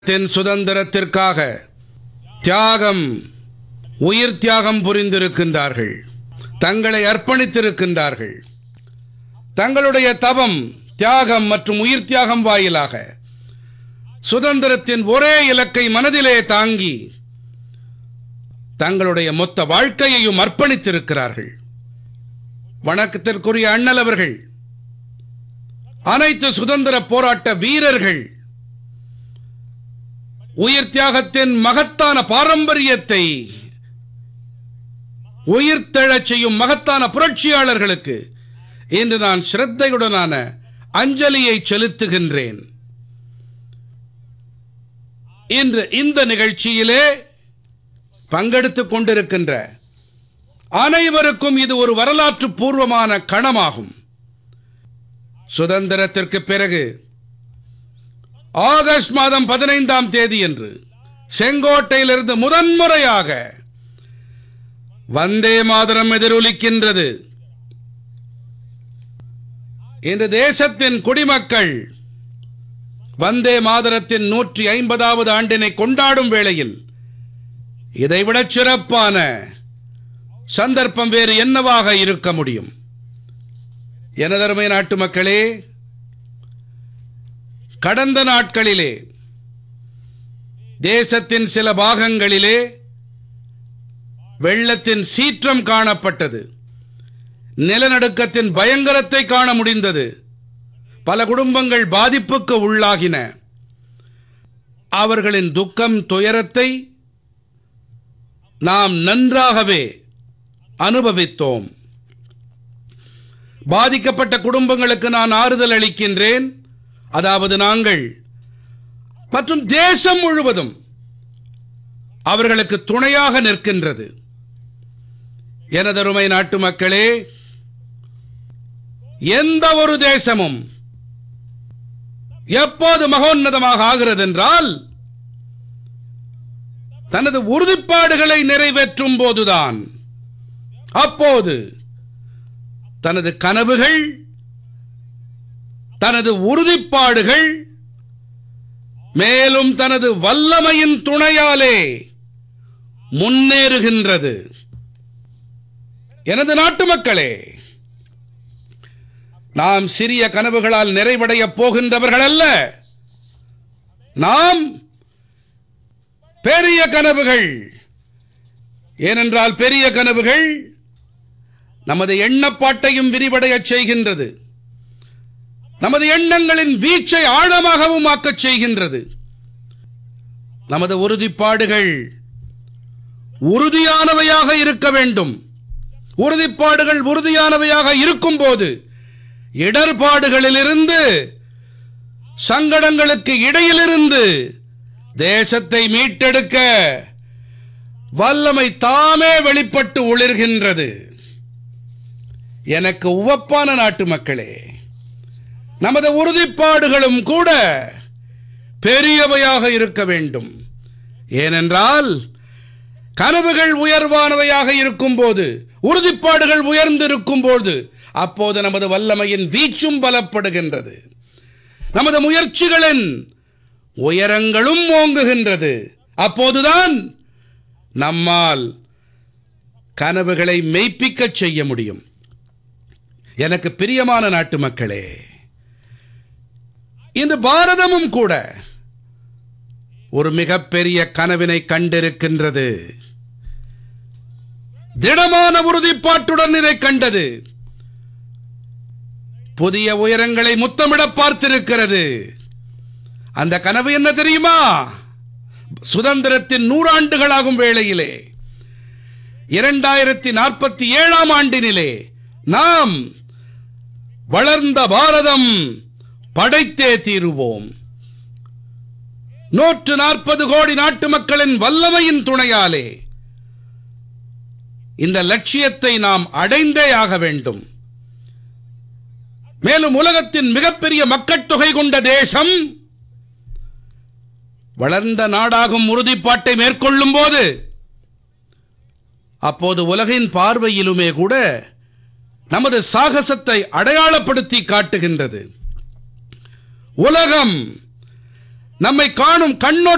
தென் சுதந்திரத்திற்காக தியாகம் உயிர் தியாகம் புரிந்திருக்கின்றார்கள், தங்களை அர்ப்பணித்திருக்கின்றார்கள். தங்களுடைய தவம், தியாகம் மற்றும் உயிர் தியாகம் வாயிலாக சுதந்திரத்தின் ஒரே இலக்கை மனதிலே தாங்கி தங்களுடைய மொத்த வாழ்க்கையையும் அர்ப்பணித்திருக்கிறார்கள். வணக்கத்திற்குரிய அண்ணல் அவர்கள், அனைத்து சுதந்திர போராட்ட வீரர்கள் உயிர் தியாகத்தின் மகத்தான பாரம்பரியத்தை உயிர்த்தெழச் செய்யும் மகத்தான புரட்சியாளர்களுக்கு இன்று நான் ஸ்ரத்தையுடனான அஞ்சலியை செலுத்துகின்றேன். இன்று இந்த நிகழ்ச்சியிலே பங்கெடுத்துக் கொண்டிருக்கின்ற அனைவருக்கும் இது ஒரு வரலாற்று பூர்வமான கணமாகும். சுதந்திரத்திற்கு பிறகு ஆகஸ்ட் மாதம் 15ஆம் தேதியன்று செங்கோட்டையிலிருந்து முதன்முறையாக வந்தே மாதரம் எதிரொலிக்கின்றது. இன்று தேசத்தின் குடிமக்கள் வந்தே மாதரத்தின் 150வது ஆண்டினை கொண்டாடும் வேளையில் இதைவிட சிறப்பான சந்தர்ப்பம் வேறு என்னவாக இருக்க முடியும்? எனதருமை நாட்டு மக்களே, கடந்த நாட்களிலே தேசத்தின் சில பாகங்களிலே வெள்ளத்தின் சீற்றம் காணப்பட்டது. நிலநடுக்கத்தின் பயங்கரத்தை காண முடிந்தது. பல குடும்பங்கள் பாதிப்புக்கு உள்ளாகின. அவர்களின் துக்கம், துயரத்தை நாம் நன்றாகவே அனுபவித்தோம். பாதிக்கப்பட்ட குடும்பங்களுக்கு நான் ஆறுதல் அளிக்கின்றேன். அதாவது நாங்கள் மற்றும் தேசம் முழுவதும் அவர்களுக்கு துணையாக நிற்கின்றது. எனதருமை நாட்டு மக்களே, எந்த ஒரு தேசமும் எப்போது மகோன்னதமாக ஆகிறது என்றால் தனது உறுதிப்பாடுகளை நிறைவேற்றும் போதுதான். அப்போது தனது கனவுகள், தனது உறுதிப்பாடுகள், மேலும் தனது வல்லமையின் துணையாலே முன்னேறுகின்றது. எனது நாட்டு மக்களே, நாம் சிறிய கனவுகளால் நிறைவடைய போகின்றவர்கள் அல்ல. நாம் பெரிய கனவுகள். ஏனென்றால் பெரிய கனவுகள் நமது எண்ணப்பாட்டையும் விரிவடைய செய்கின்றது. நமது எண்ணங்களின் வீச்சை ஆழமாகவும் ஆக்கச் செய்கின்றது. நமது உறுதிப்பாடுகள் உறுதியானவையாக இருக்க வேண்டும். உறுதிப்பாடுகள் உறுதியானவையாக இருக்கும் போது இடர்பாடுகளிலிருந்து, சங்கடங்களுக்கு இடையிலிருந்து தேசத்தை மீட்டெடுக்க வல்லமை தாமே வெளிப்பட்டு ஒளிர்கின்றது. எனக்கு உவப்பான நாட்டு மக்களே, நமது உறுதிப்பாடுகளும் கூட பெரியவையாக இருக்க வேண்டும். ஏனென்றால் கனவுகள் உயர்வானவையாக இருக்கும் போது, உறுதிப்பாடுகள் உயர்ந்திருக்கும் போது, அப்போது நமது வல்லமையின் வீச்சும் பலப்படுகின்றது. நமது முயற்சிகளின் உயரங்களும் ஓங்குகின்றது. அப்போதுதான் நம்மால் கனவுகளை மெய்ப்பிக்க செய்ய முடியும். எனக்கு பிரியமான நாட்டு மக்களே, இன்று பாரதமும் கூட ஒரு மிகப்பெரிய கனவினை கண்டிருக்கின்றது. திடமான உறுதிப்பாட்டுடன் இதை கண்டது. புதிய உயரங்களை முத்தமிட பார்த்திருக்கிறது. அந்த கனவு என்ன தெரியுமா? சுதந்திரத்தின் 100 ஆண்டுகளாகும் வேளையிலே 2047ஆம் ஆண்டினிலே நாம் வளர்ந்த பாரதம் படைத்தே தீருவோம். 140 கோடி நாட்டு மக்களின் வல்லமையின் துணையாலே இந்த லட்சியத்தை நாம் அடைந்தே ஆக வேண்டும். மேலும் உலகத்தின் மிகப்பெரிய மக்கட்தொகை கொண்ட தேசம் வளர்ந்த நாடாகும் உறுதிப்பாட்டை மேற்கொள்ளும் போது, அப்போது உலகின் பார்வையிலுமே கூட நமது சாகசத்தை அடையாளப்படுத்தி காட்டுகின்றது. உலகம் நம்மை காணும் கண்ணோட்டம்